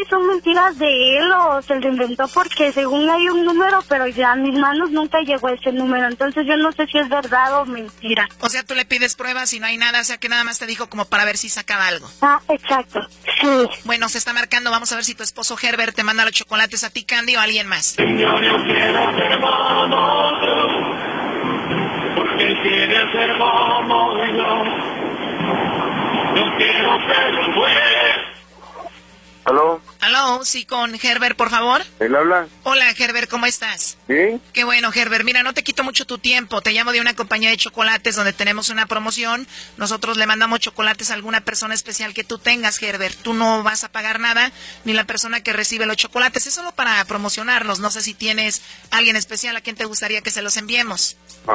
son mentiras de él o se lo inventó porque según hay un número, pero ya a mis manos nunca llegó ese número. Entonces yo no sé si es verdad o mentira. O sea, tú le pides pruebas y no hay nada, o sea que nada más te dijo como para ver si sacaba algo. Ah, exacto. Sí. Bueno, se está marcando, vamos a ver si tu esposo Herbert te manda los chocolates a ti, Candy, o a alguien más. Yo quiero ser como tú, porque quieres ser como yo. Yo quiero ser un juez. ¿Aló? Aló, sí, con Herbert, por favor. ¿Él habla? Hola, Herbert, ¿cómo estás? ¿Bien? Qué bueno, Herbert. Mira, no te quito mucho tu tiempo. Te llamo de una compañía de chocolates donde tenemos una promoción. Nosotros le mandamos chocolates a alguna persona especial que tú tengas, Herbert. Tú no vas a pagar nada, ni la persona que recibe los chocolates. Es solo para promocionarlos. No sé si tienes alguien especial a quien te gustaría que se los enviemos.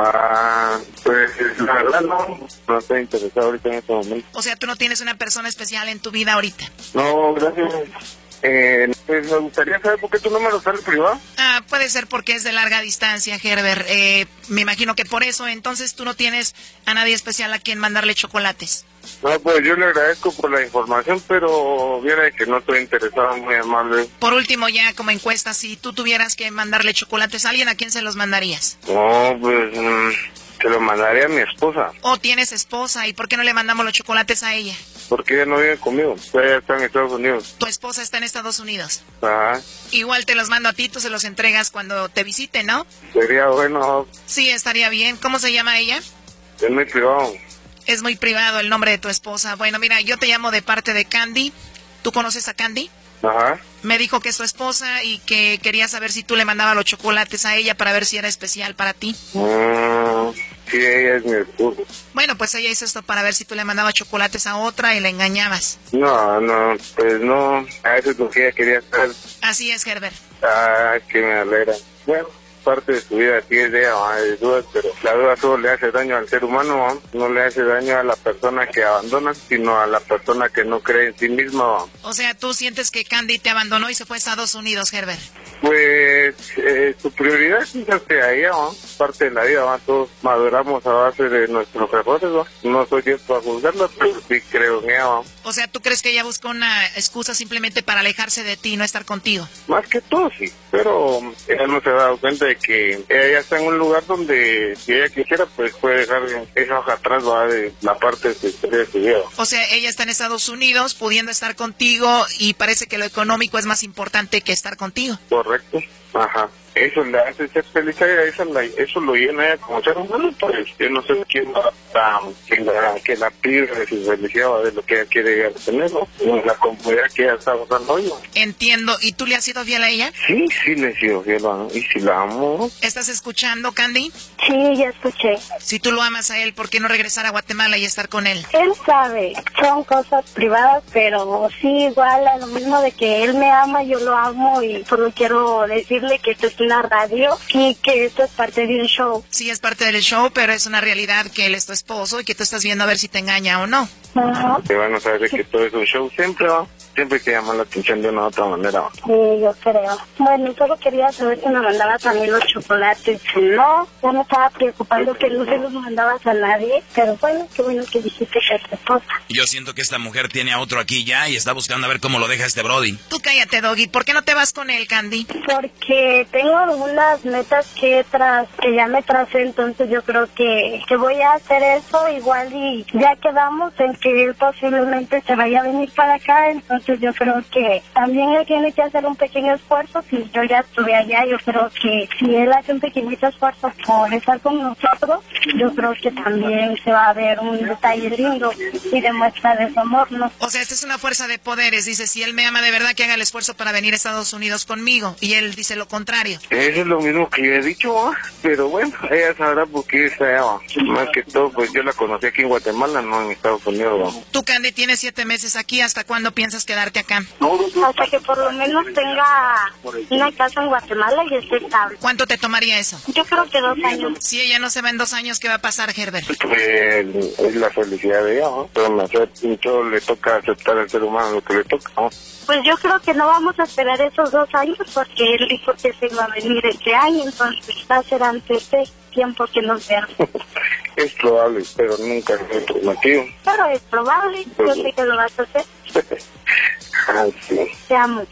Pues la verdad no estoy interesado ahorita en este momento. O sea, tú no tienes una persona especial en tu vida ahorita. No, gracias. Pues me gustaría saber por qué tu número sale privado. Puede ser porque es de larga distancia, Herbert. Me imagino que por eso, entonces tú no tienes a nadie especial a quien mandarle chocolates. No, pues yo le agradezco por la información, pero viera que no estoy interesado, muy amable. Por último, ya como encuesta, si tú tuvieras que mandarle chocolates a alguien, ¿a quién se los mandarías? No, pues se lo mandaría a mi esposa. ¿O tienes esposa? ¿Y por qué no le mandamos los chocolates a ella? Porque ella no vive conmigo, ella está en Estados Unidos. Tu esposa está en Estados Unidos. Ajá. Igual te los mando a ti, tú se los entregas cuando te visite, ¿no? Sería bueno. Sí, estaría bien. ¿Cómo se llama ella? Es muy privado. Es muy privado el nombre de tu esposa. Bueno, mira, yo te llamo de parte de Candy. ¿Tú conoces a Candy? Ajá. Me dijo que es tu esposa y que quería saber si tú le mandabas los chocolates a ella para ver si era especial para ti. Sí, ella es mi esposa. Bueno, pues ella hizo esto para ver si tú le mandabas chocolates a otra y la engañabas. No, pues no. A eso es lo que ella quería hacer. Así es, Herbert. Que me alegra. Bueno, parte de su vida sí es de ella, de dudas, pero la duda solo le hace daño al ser humano, no le hace daño a la persona que abandona, sino a la persona que no cree en sí misma. O sea, ¿tú sientes que Candy te abandonó y se fue a Estados Unidos, Herbert? Pues su prioridad es irse a ella, parte de la vida, todos maduramos a base de nuestros errores, no soy yo para juzgarla, pero sí creo en ella. O sea, ¿tú crees que ella buscó una excusa simplemente para alejarse de ti y no estar contigo? Más que todo sí, pero ella no se ha dado cuenta de que ella está en un lugar donde si ella quisiera pues puede dejar esa hoja atrás de la parte de su historia de su vida. O sea, ella está en Estados Unidos pudiendo estar contigo y parece que lo económico es más importante que estar contigo. Correcto, ajá. Eso le hace ser feliz a ella, eso lo llena a ella como ser humano, pues yo no sé quién que la pide de su felicidad o de lo que ella quiere llegar a tener, ¿no? La comodidad que ella está gozando hoy, ¿no? Entiendo. ¿Y tú le has sido fiel a ella? Sí, le he sido fiel, ¿no? Y si la amo. ¿Estás escuchando, Candy? Sí, ya escuché. Si tú lo amas a él, ¿por qué no regresar a Guatemala y estar con él? Él sabe, son cosas privadas, pero sí igual a lo mismo de que él me ama, yo lo amo y solo quiero decirle que esto es una radio y que esto es parte de un show. Sí, es parte del show, pero es una realidad que él es tu esposo y que tú estás viendo a ver si te engaña o no. Ajá. Te van a saber que todo es un show siempre, ¿va? Siempre hay que llamar la atención de una u otra manera, ¿va? Sí, yo creo. Bueno, solo quería saber si me mandabas también los chocolates. Si no, ya me estaba preocupando que no se los mandabas a nadie, pero bueno, qué bueno que dijiste que es tu esposa. Yo siento que esta mujer tiene a otro aquí ya y está buscando a ver cómo lo deja este Brody. Tú cállate, Doggy. ¿Por qué no te vas con él, Candy? Porque tengo algunas metas que ya me tracé, entonces yo creo que voy a hacer eso igual y ya quedamos en que él posiblemente se vaya a venir para acá, entonces yo creo que también él tiene que hacer un pequeño esfuerzo. Si yo ya estuve allá, yo creo que si él hace un pequeñito esfuerzo por estar con nosotros, yo creo que también se va a ver un detalle lindo y demuestra de su amor, ¿no? O sea, esta es una fuerza de poderes. Dice, si él me ama de verdad, que haga el esfuerzo para venir a Estados Unidos conmigo. Y él dice lo contrario. Eso es lo mismo que yo he dicho, ¿va? Pero bueno, ella sabrá por qué está allá, ¿va? Más que todo, pues yo la conocí aquí en Guatemala, no en Estados Unidos, ¿va? Tú, Candy, tienes 7 meses aquí. ¿Hasta cuándo piensas quedarte acá? Hasta que por lo menos tenga una casa en Guatemala y esté estable. ¿Cuánto te tomaría eso? Yo creo que 2 años. Si ella no se va en 2 años, ¿qué va a pasar, Herbert? Pues es la felicidad de ella, ¿no? Pero todo le toca aceptar al ser humano lo que le toca, ¿no? Pues yo creo que no vamos a esperar esos 2 años porque él dijo que se iba a venir este año, entonces va a ser antes de tiempo que nos veamos. Es probable, pero nunca es informativo. Pero es probable, yo sé que lo vas a hacer. Sí. Te amo.